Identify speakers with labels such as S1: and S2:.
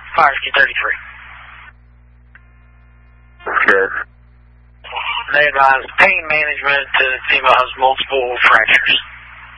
S1: Fire escape 33.
S2: Good.
S1: They advise pain management to the female has multiple fractures.